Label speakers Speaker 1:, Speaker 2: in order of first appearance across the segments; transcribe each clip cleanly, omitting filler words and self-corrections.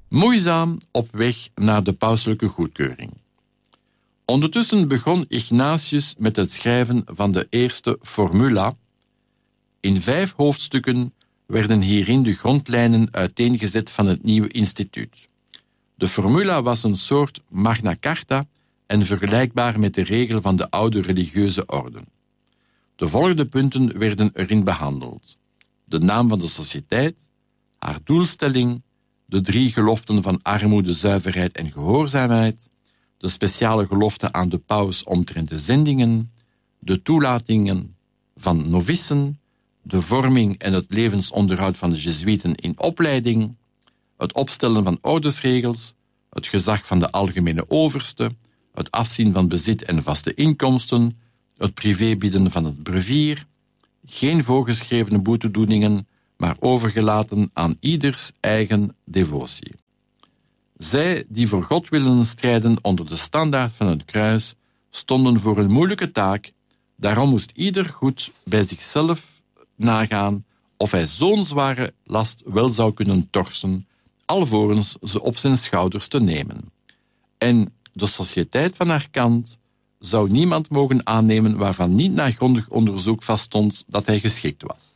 Speaker 1: Moeizaam op weg naar de pauselijke goedkeuring. Ondertussen begon Ignatius met het schrijven van de eerste formula. In 5 hoofdstukken werden hierin de grondlijnen uiteengezet van het nieuwe instituut. De formula was een soort Magna Carta en vergelijkbaar met de regel van de oude religieuze orde. De volgende punten werden erin behandeld: de naam van de sociëteit, haar doelstelling, de 3 geloften van armoede, zuiverheid en gehoorzaamheid, de speciale gelofte aan de paus omtrent de zendingen, de toelatingen van novissen, de vorming en het levensonderhoud van de Jezuïeten in opleiding, het opstellen van ordensregels, het gezag van de algemene overste, het afzien van bezit en vaste inkomsten, het privébieden van het brevier, geen voorgeschreven boetedoeningen, maar overgelaten aan ieders eigen devotie. Zij die voor God willen strijden onder de standaard van het kruis, stonden voor een moeilijke taak, daarom moest ieder goed bij zichzelf nagaan of hij zo'n zware last wel zou kunnen torsen, alvorens ze op zijn schouders te nemen. En de sociëteit van haar kant zou niemand mogen aannemen waarvan niet na grondig onderzoek vaststond dat hij geschikt was.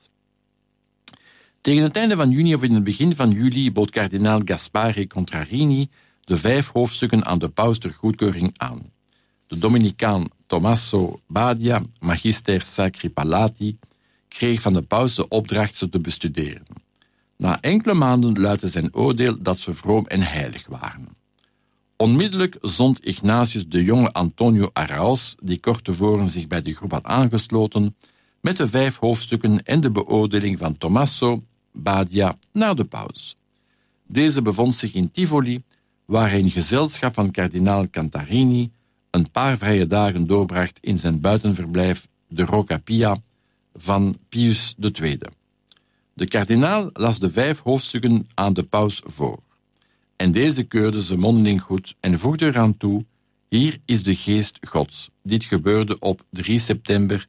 Speaker 1: Tegen het einde van juni of in het begin van juli bood kardinaal Gaspare Contrarini de 5 hoofdstukken aan de paus ter goedkeuring aan. De Dominicaan Tommaso Badia, magister sacri Pallati, kreeg van de paus de opdracht ze te bestuderen. Na enkele maanden luidde zijn oordeel dat ze vroom en heilig waren. Onmiddellijk zond Ignatius de jonge Antonio Arauz, die kort tevoren zich bij de groep had aangesloten, met de 5 hoofdstukken en de beoordeling van Tommaso Badia naar de paus. Deze bevond zich in Tivoli, waar hij in gezelschap van kardinaal Cantarini een paar vrije dagen doorbracht in zijn buitenverblijf de Rocca Pia van Pius II. De kardinaal las de 5 hoofdstukken aan de paus voor. En deze keurde ze mondeling goed en voegde eraan toe: hier is de geest Gods. Dit gebeurde op 3 september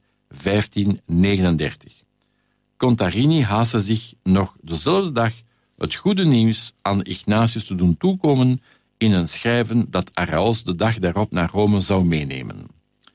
Speaker 1: 1539. Contarini haastte zich nog dezelfde dag het goede nieuws aan Ignatius te doen toekomen in een schrijven dat Arauz de dag daarop naar Rome zou meenemen.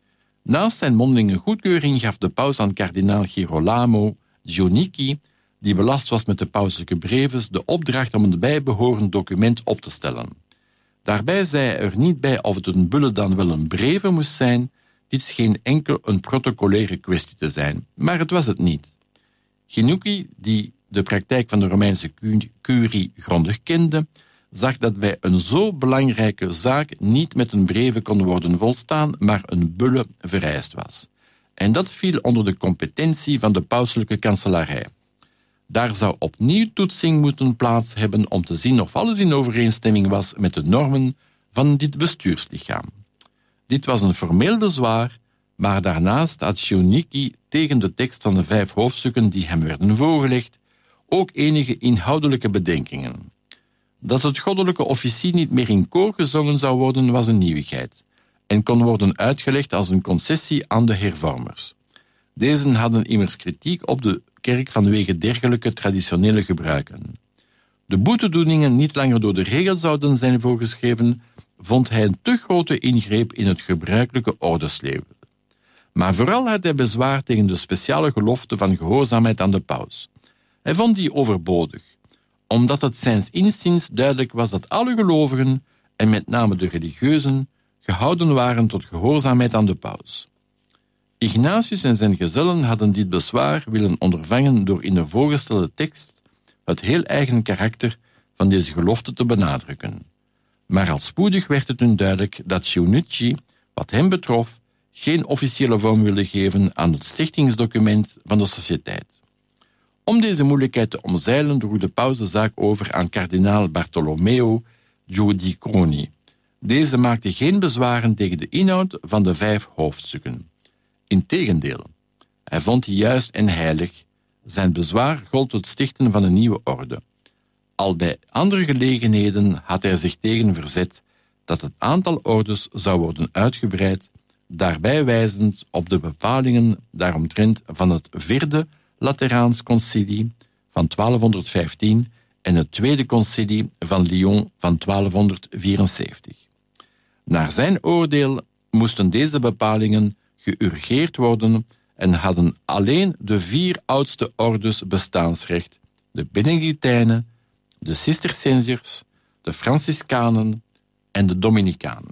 Speaker 1: Naast zijn mondelinge goedkeuring gaf de paus aan kardinaal Girolamo Gionicchi, die belast was met de pauselijke brevens, de opdracht om een bijbehorend document op te stellen. Daarbij zei hij er niet bij of het een bulle dan wel een breve moest zijn. Dit scheen enkel een protocolaire kwestie te zijn, maar het was het niet. Gionicchi, die de praktijk van de Romeinse curie grondig kende, zag dat bij een zo belangrijke zaak niet met een breve kon worden volstaan, maar een bulle vereist was. En dat viel onder de competentie van de pauselijke kanselarij. Daar zou opnieuw toetsing moeten plaats hebben om te zien of alles in overeenstemming was met de normen van dit bestuurslichaam. Dit was een formeel bezwaar, maar daarnaast had Gionicchi tegen de tekst van de 5 hoofdstukken die hem werden voorgelegd ook enige inhoudelijke bedenkingen. Dat het goddelijke officie niet meer in koor gezongen zou worden was een nieuwigheid en kon worden uitgelegd als een concessie aan de hervormers. Deze hadden immers kritiek op de kerk vanwege dergelijke traditionele gebruiken. De boetedoeningen niet langer door de regel zouden zijn voorgeschreven, vond hij een te grote ingreep in het gebruikelijke ordensleven. Maar vooral had hij bezwaar tegen de speciale gelofte van gehoorzaamheid aan de paus. Hij vond die overbodig, omdat het zijns inziens duidelijk was dat alle gelovigen, en met name de religieuzen, gehouden waren tot gehoorzaamheid aan de paus. Ignatius en zijn gezellen hadden dit bezwaar willen ondervangen door in de voorgestelde tekst het heel eigen karakter van deze gelofte te benadrukken. Maar al spoedig werd het hun duidelijk dat Gionicchi, wat hem betrof, geen officiële vorm wilde geven aan het stichtingsdocument van de sociëteit. Om deze moeilijkheid te omzeilen droeg de paus de zaak over aan kardinaal Bartolomeo Giudiconi. Deze maakte geen bezwaren tegen de inhoud van de 5 hoofdstukken. Integendeel, hij vond die juist en heilig. Zijn bezwaar gold het stichten van een nieuwe orde. Al bij andere gelegenheden had hij zich tegen verzet dat het aantal ordes zou worden uitgebreid, daarbij wijzend op de bepalingen daaromtrent van het 4e Lateraans Concilie van 1215 en het Tweede Concilie van Lyon van 1274. Naar zijn oordeel moesten deze bepalingen geurgeerd worden en hadden alleen de 4 oudste ordes bestaansrecht: de Benedictijnen, de Cisterciënzers, de Franciscanen en de Dominicanen.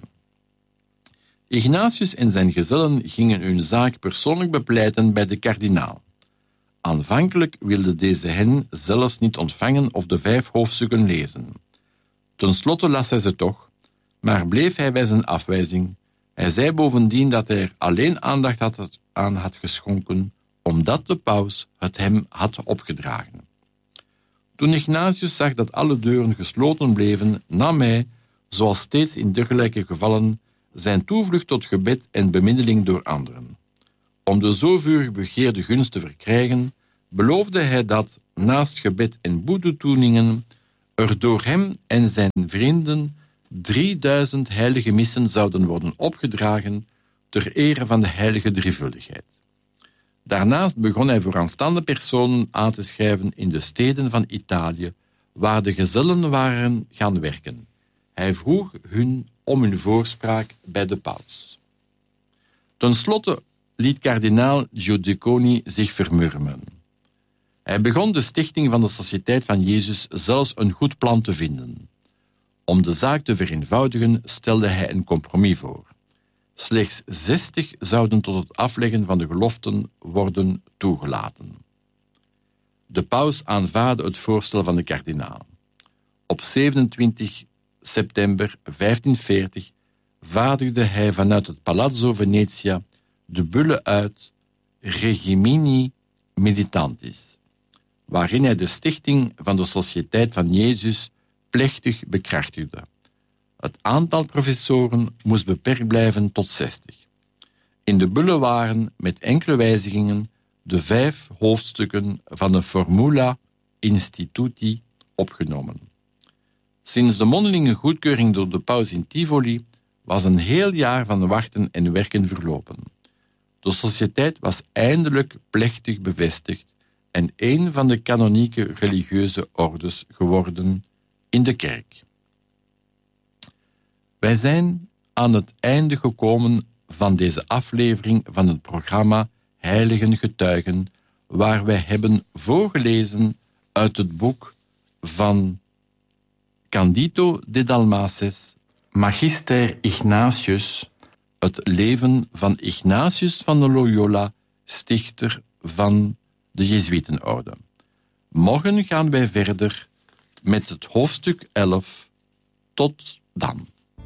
Speaker 1: Ignatius en zijn gezellen gingen hun zaak persoonlijk bepleiten bij de kardinaal. Aanvankelijk wilde deze hen zelfs niet ontvangen of de 5 hoofdstukken lezen. Ten slotte las hij ze toch, maar bleef hij bij zijn afwijzing. Hij zei bovendien dat hij er alleen aandacht aan had geschonken omdat de paus het hem had opgedragen. Toen Ignatius zag dat alle deuren gesloten bleven, nam hij, zoals steeds in dergelijke gevallen, zijn toevlucht tot gebed en bemiddeling door anderen. Om de zo vurig begeerde gunst te verkrijgen, beloofde hij dat, naast gebed en boetedoeningen, er door hem en zijn vrienden 3000 heilige missen zouden worden opgedragen ter ere van de heilige drievuldigheid. Daarnaast begon hij vooraanstaande personen aan te schrijven in de steden van Italië, waar de gezellen waren gaan werken. Hij vroeg hun om hun voorspraak bij de paus. Ten slotte liet kardinaal Giudeconi zich vermurmen. Hij begon de stichting van de Sociëteit van Jezus zelfs een goed plan te vinden. Om de zaak te vereenvoudigen stelde hij een compromis voor. Slechts 60 zouden tot het afleggen van de geloften worden toegelaten. De paus aanvaardde het voorstel van de kardinaal. Op 27 september 1540 vaardigde hij vanuit het Palazzo Venetia de bulle uit Regimini Militantis, waarin hij de stichting van de Sociëteit van Jezus plechtig bekrachtigde. Het aantal professoren moest beperkt blijven tot 60. In de bulle waren, met enkele wijzigingen, de 5 hoofdstukken van de Formula Instituti opgenomen. Sinds de mondelinge goedkeuring door de paus in Tivoli was een heel jaar van wachten en werken verlopen. De sociëteit was eindelijk plechtig bevestigd en een van de kanonieke religieuze ordes geworden in de kerk. Wij zijn aan het einde gekomen van deze aflevering van het programma Heiligen Getuigen, waar wij hebben voorgelezen uit het boek van Candido de Dalmases, Magister Ignatius, het leven van Ignatius van de Loyola, stichter van de Jezuïetenorde. Morgen gaan wij verder met het hoofdstuk 11. Tot dan.